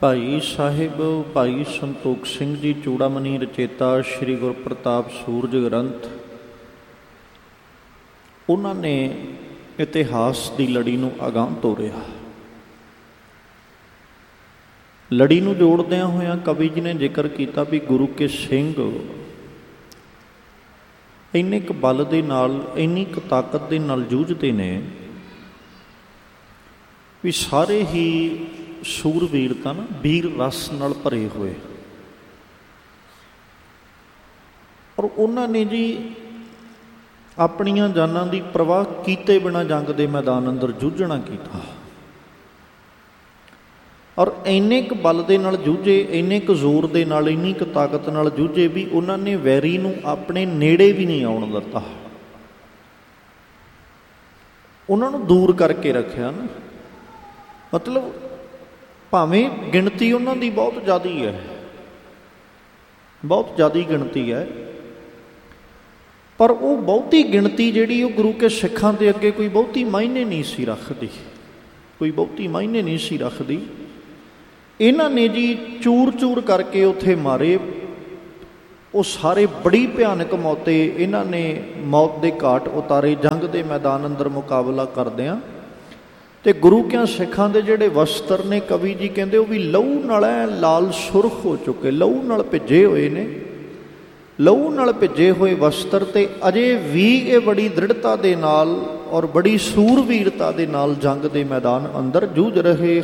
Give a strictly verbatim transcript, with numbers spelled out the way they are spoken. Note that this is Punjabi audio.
ਭਾਈ ਸਾਹਿਬ ਭਾਈ ਸੰਤੋਖ ਸਿੰਘ ਜੀ ਚੂੜਾਮਣੀ ਰਚੇਤਾ ਸ਼੍ਰੀ ਗੁਰਪ੍ਰਤਾਪ ਸੂਰਜ ਗ੍ਰੰਥ, ਉਹਨਾਂ ਨੇ ਇਤਿਹਾਸ ਦੀ ਲੜੀ ਨੂੰ ਅਗਾਂਹ ਤੋਰਿਆ। ਲੜੀ ਨੂੰ ਜੋੜਦਿਆਂ ਹੋਇਆਂ ਕਵੀ ਜੀ ਨੇ ਜ਼ਿਕਰ ਕੀਤਾ ਵੀ ਗੁਰੂ ਕੇ ਸਿੰਘ ਇੰਨੇ ਕੁ ਬਲ ਦੇ ਨਾਲ, ਇੰਨੀ ਕੁ ਤਾਕਤ ਦੇ ਨਾਲ ਜੂਝਦੇ ਨੇ ਵੀ ਸਾਰੇ ਹੀ ਸੂਰਵੀਰ ਤਾਂ ਨਾ ਵੀਰ ਰਸ ਨਾਲ ਭਰੇ ਹੋਏ, ਔਰ ਉਹਨਾਂ ਨੇ ਜੀ ਆਪਣੀਆਂ ਜਾਨਾਂ ਦੀ ਪਰਵਾਹ ਕੀਤੇ ਬਿਨਾਂ ਜੰਗ ਦੇ ਮੈਦਾਨ ਅੰਦਰ ਜੂਝਣਾ ਕੀਤਾ, ਔਰ ਇੰਨੇ ਕੁ ਬਲ ਦੇ ਨਾਲ ਜੂਝੇ, ਇੰਨੇ ਕੁ ਜ਼ੋਰ ਦੇ ਨਾਲ, ਇੰਨੀ ਕੁ ਤਾਕਤ ਨਾਲ ਜੂਝੇ ਵੀ ਉਹਨਾਂ ਨੇ ਵੈਰੀ ਨੂੰ ਆਪਣੇ ਨੇੜੇ ਵੀ ਨਹੀਂ ਆਉਣ ਦਿੱਤਾ, ਉਹਨਾਂ ਨੂੰ ਦੂਰ ਕਰਕੇ ਰੱਖਿਆ ਨਾ। ਮਤਲਬ ਭਾਵੇਂ ਗਿਣਤੀ ਉਹਨਾਂ ਦੀ ਬਹੁਤ ਜ਼ਿਆਦਾ ਹੈ, ਬਹੁਤ ਜ਼ਿਆਦਾ ਗਿਣਤੀ ਹੈ, ਪਰ ਉਹ ਬਹੁਤੀ ਗਿਣਤੀ ਜਿਹੜੀ ਉਹ ਗੁਰੂ ਕੇ ਸਿੱਖਾਂ ਦੇ ਅੱਗੇ ਕੋਈ ਬਹੁਤੀ ਮਾਇਨੇ ਨਹੀਂ ਸੀ ਰੱਖਦੀ, ਕੋਈ ਬਹੁਤੀ ਮਾਇਨੇ ਨਹੀਂ ਸੀ ਰੱਖਦੀ। ਇਹਨਾਂ ਨੇ ਜੀ ਚੂਰ ਚੂਰ ਕਰਕੇ ਉੱਥੇ ਮਾਰੇ, ਉਹ ਸਾਰੇ ਬੜੀ ਭਿਆਨਕ ਮੌਤੇ ਇਹਨਾਂ ਨੇ ਮੌਤ ਦੇ ਘਾਟ ਉਤਾਰੇ ਜੰਗ ਦੇ ਮੈਦਾਨ ਅੰਦਰ ਮੁਕਾਬਲਾ ਕਰਦਿਆਂ। ਅਤੇ ਗੁਰੂ ਕਿਆਂ ਸਿੱਖਾਂ ਦੇ ਜਿਹੜੇ ਵਸਤਰ ਨੇ, ਕਵੀ ਜੀ ਕਹਿੰਦੇ ਉਹ ਵੀ ਲਹੂ ਨਾਲ ਐ ਲਾਲ ਸੁਰਖ ਹੋ ਚੁੱਕੇ, ਲਹੂ ਨਾਲ ਭਿੱਜੇ ਹੋਏ ਨੇ, ਲਹੂ ਨਾਲ ਭਿੱਜੇ ਹੋਏ ਵਸਤਰ, ਅਤੇ ਅਜੇ ਵੀ ਇਹ ਬੜੀ ਦ੍ਰਿੜਤਾ ਦੇ ਨਾਲ ਔਰ ਬੜੀ ਸੂਰਵੀਰਤਾ ਦੇ ਨਾਲ ਜੰਗ ਦੇ ਮੈਦਾਨ ਅੰਦਰ ਜੂਝ ਰਹੇ